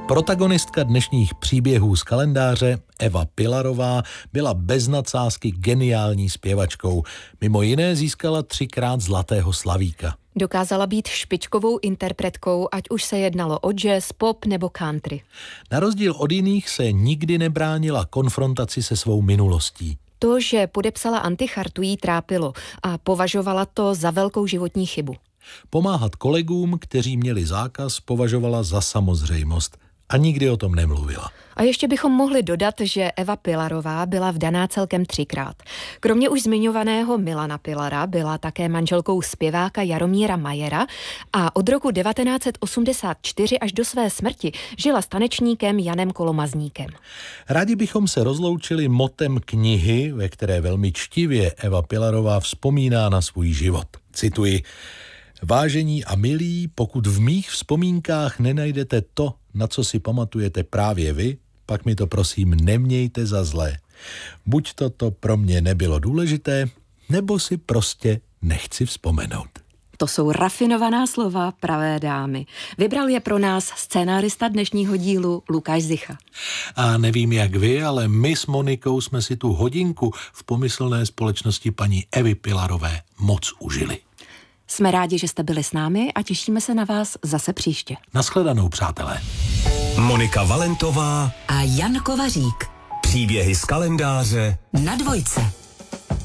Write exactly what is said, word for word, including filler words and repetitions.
Protagonistka dnešních příběhů z kalendáře, Eva Pilarová, byla bez nadsázky geniální zpěvačkou. Mimo jiné získala třikrát Zlatého slavíka. Dokázala být špičkovou interpretkou, ať už se jednalo o jazz, pop nebo country. Na rozdíl od jiných se nikdy nebránila konfrontaci se svou minulostí. To, že podepsala antichartu, jí trápilo a považovala to za velkou životní chybu. Pomáhat kolegům, kteří měli zákaz, považovala za samozřejmost a nikdy o tom nemluvila. A ještě bychom mohli dodat, že Eva Pilarová byla vdaná celkem třikrát. Kromě už zmiňovaného Milana Pilara byla také manželkou zpěváka Jaromíra Majera a od roku devatenáct set osmdesát čtyři až do své smrti žila s tanečníkem Janem Kolomazníkem. Rádi bychom se rozloučili motem knihy, ve které velmi čtivě Eva Pilarová vzpomíná na svůj život. Cituji: Vážení a milí, pokud v mých vzpomínkách nenajdete to, na co si pamatujete právě vy, pak mi to prosím nemějte za zlé. Buď to to pro mě nebylo důležité, nebo si prostě nechci vzpomenout. To jsou rafinovaná slova pravé dámy. Vybral je pro nás scénárista dnešního dílu Lukáš Zicha. A nevím jak vy, ale my s Monikou jsme si tu hodinku v pomyslné společnosti paní Evy Pilarové moc užili. Jsme rádi, že jste byli s námi a těšíme se na vás zase příště. Nashledanou, přátelé. Monika Valentová a Jan Kovařík. Příběhy z kalendáře Na dvojce.